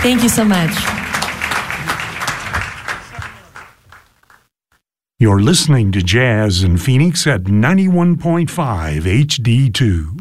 Thank you so much. You're listening to Jazz in Phoenix at 91.5 HD2.